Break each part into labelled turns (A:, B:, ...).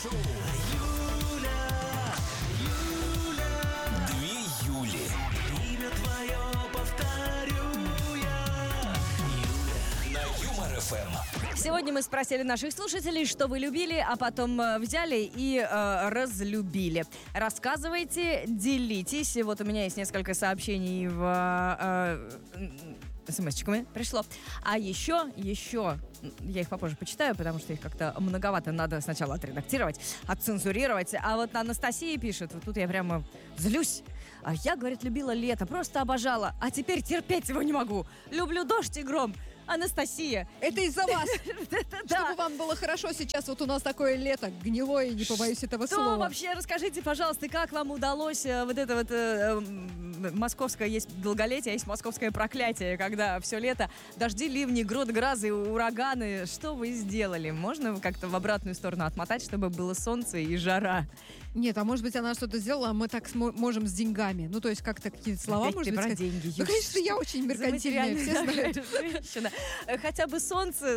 A: Шоу. Юля. 2 Юли. Имя твое повторю я. Юля. На Юмор ФМ.
B: Сегодня мы спросили наших слушателей, что вы любили, а потом взяли и разлюбили. Рассказывайте, делитесь. Вот у меня есть несколько сообщений в смс-чиками пришло. А еще, я их попозже почитаю, потому что их как-то многовато. Надо сначала отредактировать, отцензурировать. А вот Анастасия пишет, вот тут я прямо злюсь. А я, говорит, любила лето, просто обожала, а теперь терпеть его не могу. Люблю дождь и гром. Анастасия.
C: Это из-за вас. Чтобы вам было хорошо сейчас, вот у нас такое лето, гнилое, не побоюсь этого слова.
B: Вообще, расскажите, пожалуйста, как вам удалось вот это вот московское есть долголетие, а есть московское проклятие, когда все лето дожди, ливни, град, грозы, ураганы. Что вы сделали? Можно как-то в обратную сторону отмотать, чтобы было солнце и жара?
C: Нет, а может быть, она что-то сделала, а мы так можем с деньгами. Ну, то есть, как-то какие-то слова,
B: опять
C: может
B: ты
C: быть,
B: про
C: сказать.
B: деньги,
C: Ну, конечно, я очень меркантильная, все знают.
B: Женщина. Хотя бы солнце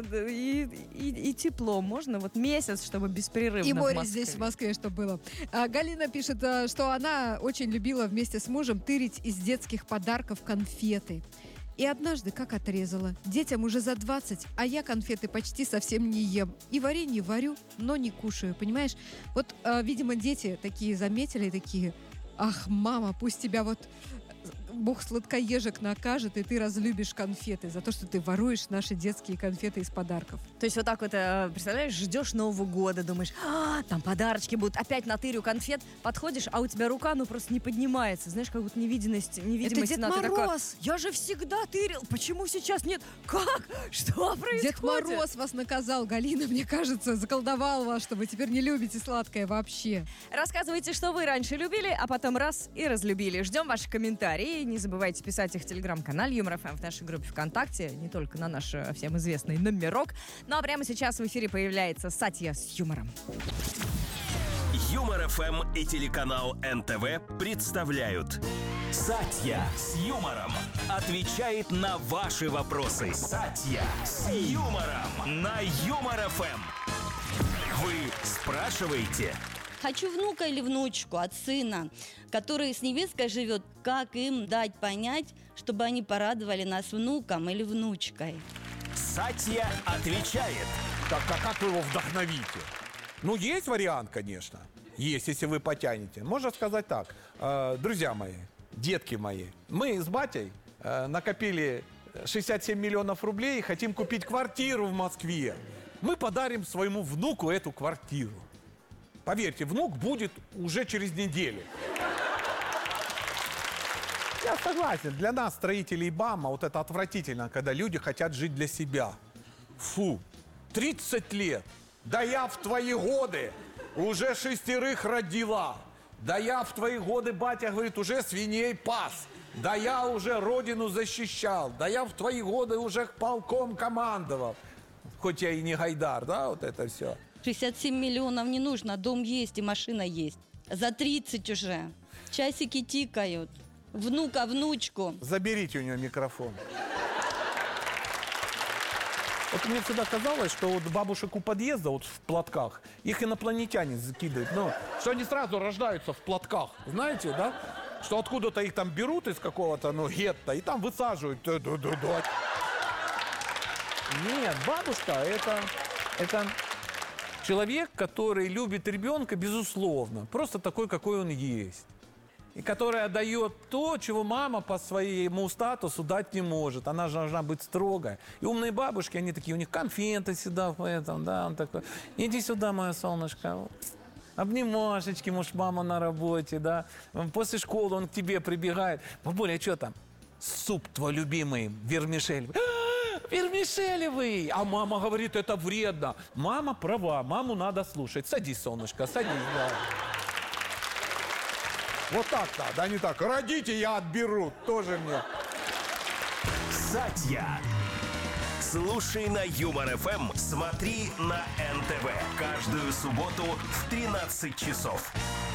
B: и тепло. Можно вот месяц, чтобы беспрерывно
C: и
B: в
C: море
B: Москве.
C: здесь, в Москве, что было. Галина пишет, что она очень любила вместе с мужем тырить из детских подарков конфеты. И однажды как отрезала. Детям уже за 20, а я конфеты почти совсем не ем. И варенье варю, но не кушаю, понимаешь? Вот, видимо, дети такие заметили, такие: ах, мама, пусть тебя вот Бог сладкоежек накажет, и ты разлюбишь конфеты за то, что ты воруешь наши детские конфеты из подарков.
B: То есть вот так вот, представляешь, ждешь Нового года, думаешь, там подарочки будут, опять натырю конфет, подходишь, а у тебя рука, просто не поднимается. Знаешь, как будто невидимость
C: Это Дед
B: надо.
C: Мороз!
B: Такая, я же всегда тырил, почему сейчас нет? Как? Что происходит?
C: Дед Мороз вас наказал, Галина, мне кажется, заколдовал вас, что вы теперь не любите сладкое вообще.
B: Рассказывайте, что вы раньше любили, а потом раз и разлюбили. Ждем ваши комментарии. Не забывайте писать их в телеграм-канале Юмор ФМ, в нашей группе ВКонтакте, не только на наш всем известный номерок. Ну а прямо сейчас в эфире появляется Сатья с юмором.
A: Юмор ФМ и телеканал НТВ представляют Сатья с юмором. Отвечает на ваши вопросы. Сатья с юмором на Юмор ФМ. Вы спрашиваете?
D: Хочу внука или внучку от сына, который с невесткой живет. Как им дать понять, чтобы они порадовали нас внуком или внучкой?
A: Сатья отвечает.
E: Так, а как вы его вдохновите? Ну, есть вариант, конечно. Есть, если вы потянете. Можно сказать так. Друзья мои, детки мои, мы с батей накопили 67 миллионов рублей и хотим купить квартиру в Москве. Мы подарим своему внуку эту квартиру. Поверьте, внук будет уже через неделю. Я согласен, для нас, строителей БАМа, вот это отвратительно, когда люди хотят жить для себя. Фу, 30 лет. Да я в твои годы уже 6 родила. Да я в твои годы, батя говорит, уже свиней пас. Да я уже родину защищал. Да я в твои годы уже полком командовал. Хоть я и не Гайдар, да, вот это все.
D: 67 миллионов не нужно, дом есть и машина есть. За 30 уже. Часики тикают. Внука, внучку.
E: Заберите у нее микрофон. Вот мне всегда казалось, что вот бабушек у подъезда, вот в платках, их инопланетяне закидывают. Ну, что они сразу рождаются в платках, знаете, да? Что откуда-то их там берут из какого-то, гетто, и там высаживают. Нет, бабушка это человек, который любит ребенка, безусловно. Просто такой, какой он есть. И который отдает то, чего мама по своему статусу дать не может. Она же должна быть строгой. И умные бабушки, они такие, у них конфеты всегда в этом, да, он такой. Иди сюда, мое солнышко. Обнимашечки, может, мама на работе, да. После школы он к тебе прибегает. Бабуля, а что там? Суп твой любимый, вермишель. Вермишелевый! А мама говорит, это вредно. Мама права, маму надо слушать. Садись, солнышко, садись, да. Вот так надо, а не так. Родите, я отберу, тоже мне.
A: Сатья. Слушай на Юмор ФМ, смотри на НТВ. Каждую субботу в 13 часов.